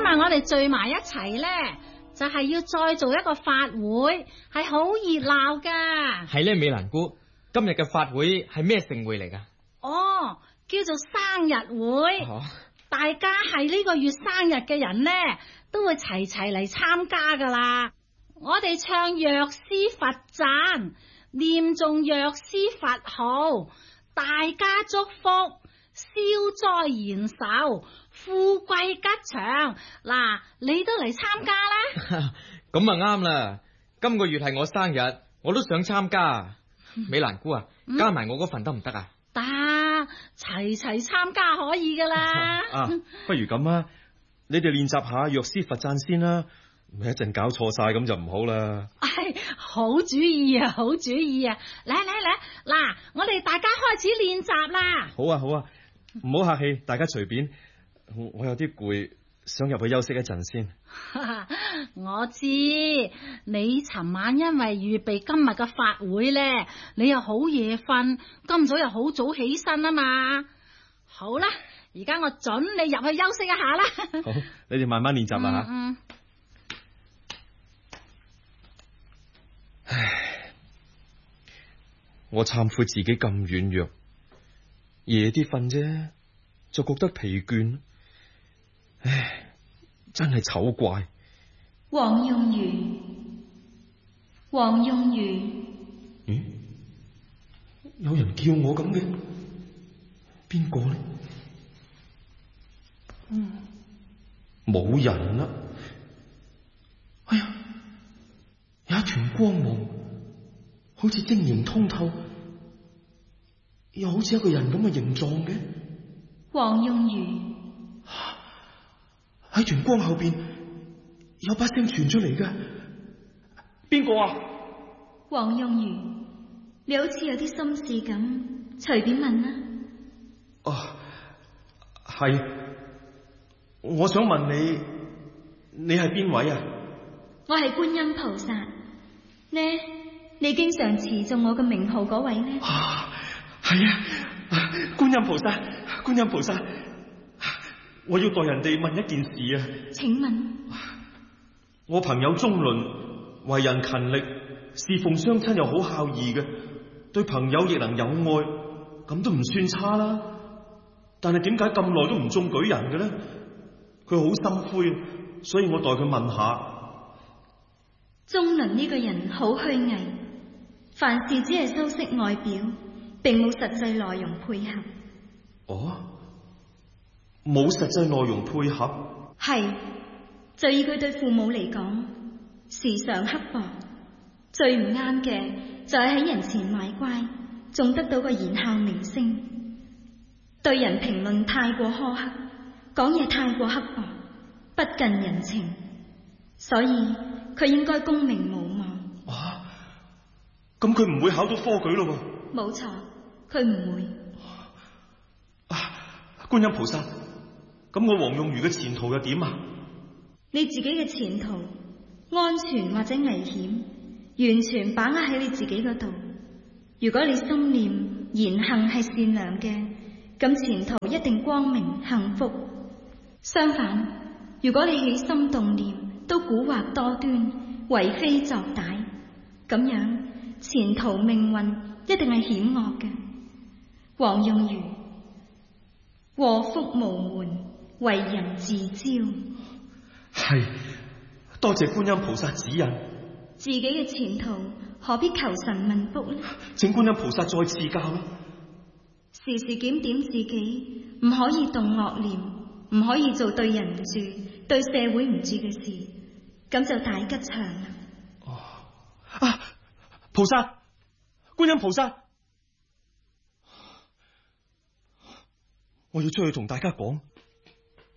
日我哋聚埋一齊呢，就係要再做一個法會，係好熱鬧噶。 係呢，美蘭姑，今日嘅法會係咩盛會嚟噶？ 哦，叫做生日會。大家係呢個月生日嘅人呢，都會齊嚟參加噶啦。我哋唱藥師佛讚，念誦藥師佛號，大家祝福，消災延壽，富貴吉祥。嗱，你都嚟參加啦。 咁啊啱啦，今個月係我生日，我都想參加。美蘭姑啊，加埋我嗰份得唔得啊？ 得，齊參加可以噶啦。 不如咁啊，你哋練習下藥師佛讚先啦，咪一陣搞錯晒咁就唔好啦。 好主意啊，好主意啊！嚟，嗱，我哋大家開始練習啦。 好啊，唔好客氣，大家隨便。我有啲攰，想入去休息一陣先。 我知你尋晚因為預備今日嘅法會呢，你又好夜瞓，今早又好早起身啊嘛。好啦，而家我准你入去休息一下啦。 好，你哋慢慢練習啦吓。唉，我懺悔自己咁軟弱，夜啲瞓啫，就覺得疲倦。唉，真係醜怪。 黃用如， 咦？有人叫我咁嘅？邊個呢？冇人啦。哎呀，有一團光芒，好似晶瑩通透，又好似一個人咁嘅形狀嘅。 黃用如。 喺團光後邊有把聲傳出嚟嘅，邊個啊？ 黃用如，你好似有啲心事咁，隨便問啦。 係，我想問你係邊位啊？ 我係觀音菩薩呢，你經常持誦我嘅名號嗰位呢？ 係啊，觀音菩薩。我要代人哋問一件事啊。 請問。 我朋友中倫，為人勤力，侍奉雙親又好孝義嘅，對朋友亦能有愛，咁都唔算差啦。但係點解咁耐都唔中舉人嘅呢？佢好心灰，所以我代佢問下。 中倫呢個人好虛偽，凡事只係修飾外表，並冇實際內容配合。 冇實際內容配合？ 係，就以佢對父母嚟講，時常刻薄，最唔啱嘅就係喺人前賣乖，仲得到個言孝名聲。對人評論太過苛刻，講嘢太過刻薄，不近人情，所以佢應該功名無望。 咁佢唔會考到科舉咯？ 冇錯，佢唔會。 觀音菩薩，咁我黃用如嘅前途又點啊？ 你自己嘅前途安全或者危險，完全把握喺你自己嗰度。如果你心念言行係善良嘅，咁前途一定光明幸福。相反，如果你起心動念都蠱惑多端，為非作歹，咁樣前途命運一定係險惡嘅。黃用如，禍福無門，為人自招。 係，多謝觀音菩薩指引。 自己嘅前途何必求神問卜呢？ 請觀音菩薩再賜教啦。 時時檢點自己，唔可以動惡念，唔可以做對人唔住、對社會唔住嘅事，咁就大吉祥啦。 菩薩，觀音菩薩，我要出去同大家講，